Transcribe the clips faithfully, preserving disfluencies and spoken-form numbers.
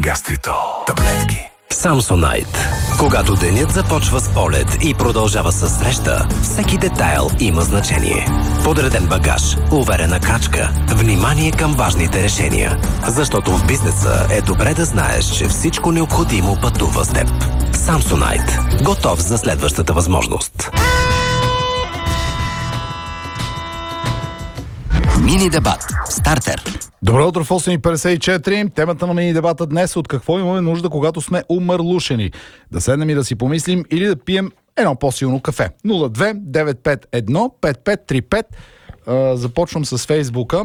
Гастритол. Таблетки. Samsonite. Когато денят започва с полет и продължава със среща, всеки детайл има значение. Подреден багаж, уверена крачка, внимание към важните решения. Защото в бизнеса е добре да знаеш, че всичко необходимо пътува с теб. Samsonite. Готов за следващата възможност. Мини дебат. Стартер. Добро утро в осем и петдесет и четири. Темата на мини дебата днес е от какво имаме нужда, когато сме умърлушени. Да седнем и да си помислим или да пием едно по-силно кафе. нула две девет пет едно пет пет три пет. Започвам с Фейсбука.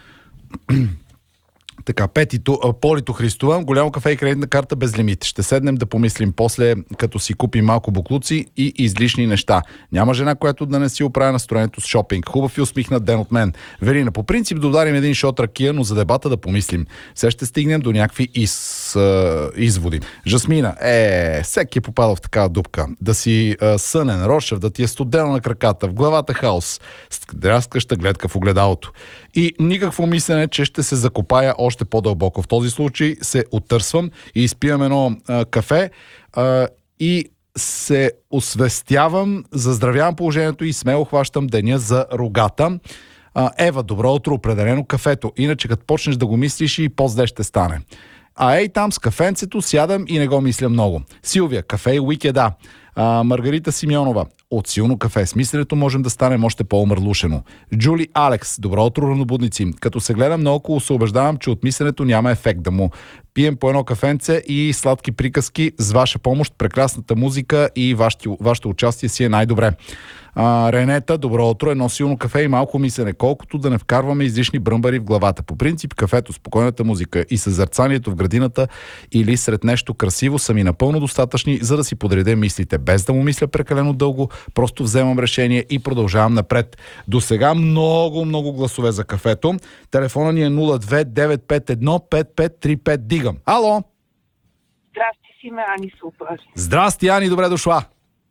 Така, Петито, Полито Христова, голямо кафе и кредитна карта без лимит. Ще седнем да помислим после, като си купим малко буклуци и излишни неща. Няма жена, която да не си оправя настроението с шопинг. Хубав и усмихнат ден от мен. Верина, по принцип да ударим един шот ракия, но за дебата да помислим. Сега ще стигнем до някакви из, а, изводи. Жасмина, е, всеки е попадал в такава дупка. Да си а, сънен, рошев, да ти е студено на краката, в главата хаос, драскаща гледка в огледалото. И никакво мислене, че ще се закопая още по-дълбоко. В този случай се оттърсвам и изпивам едно а, кафе а, и се освестявам, заздравявам положението и смело хващам деня за рогата. А, Ева, добро утро, определено кафето. Иначе като почнеш да го мислиш и по-зле ще стане. А ей там с кафенцето сядам и не го мисля много. Силвия, кафе и уикеда. А, Маргарита Симеонова, от силно кафе с мисленето можем да станем още по-умърлушено. Джули Алекс, добро утро, равнобудници. Като се гледам наоколо, се убеждавам, че от мисленето няма ефект да му пием по едно кафенце и сладки приказки с ваша помощ, прекрасната музика и вашето, вашето участие си е най-добре. А, Ренета, добро утро, едно силно кафе и малко мислене, колкото да не вкарваме излишни бръмбари в главата. По принцип, кафето, спокойната музика и съзерцанието в градината или сред нещо красиво са ми напълно достатъчни, за да си подредя мислите, без да му мисля прекалено дълго, просто вземам решение и продължавам напред. До сега много, много гласове за кафето. Телефона ни е нула две девет пет едно пет пет три пет. Дигам. Ало! Здрасти, си ме, Ани, супер. Здрасти, Ани, добре дошла.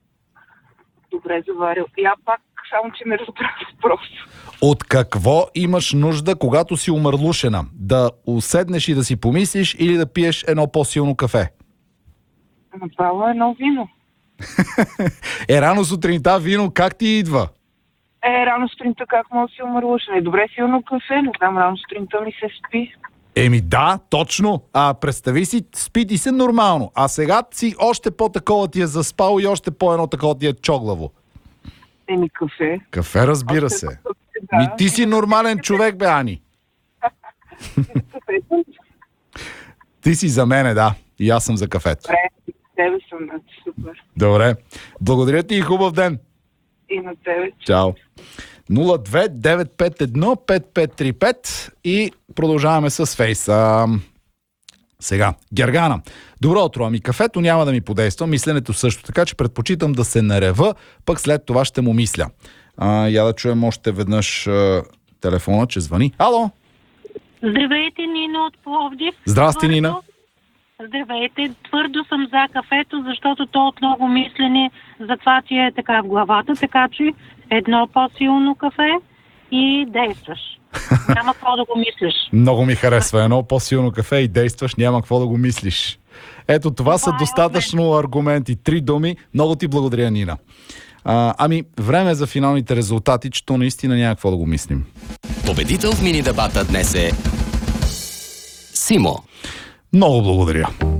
Добре заварил. Я пак, само че ме разбрах просто. От какво имаш нужда, когато си умърлушена? Да уседнеш и да си помислиш или да пиеш едно по-силно кафе? Направо едно вино. Е, рано сутринта вино как ти идва? Е, рано сутринта как мога да си умърлушена? Е, добре, силно кафе, но там рано сутринта ми се спи. Еми да, точно. А представи си, спи ти се нормално. А сега си още по-такова ти е заспал и още по-едно такова ти е чоглаво. Еми кафе. Кафе, разбира Още се. кафе, да. Ми ти си нормален човек, бе, Ани. Кафето? Ти си за мене, да. И аз съм за кафето. Добре, тебе съм, супер. Добре. Благодаря ти и хубав ден. И на тебе. Чао. нула две девет пет едно пет пет три пет и продължаваме с Фейс. А, сега, Гергана. Добро утро, ами кафето няма да ми подейства, мисленето също, така че предпочитам да се нарева, пък след това ще му мисля. А, я да чуем още веднъж а, телефона, че звъни. Ало! Здравейте, Нина от Пловдив. Здрасти, Твърдо... Нина. Здравейте, твърдо съм за кафето, защото то от много мислене, затова ти е така в главата, така че едно по-силно кафе и действаш. Няма какво да го мислиш. Много ми харесва. Едно по-силно кафе и действаш, няма какво да го мислиш. Ето това, това са е достатъчно аргументи. Три думи. Много ти благодаря, Нина. А, ами, време е за финалните резултати, че то наистина няма какво да го мислим. Победител в мини дебата днес е Симо. Много благодаря.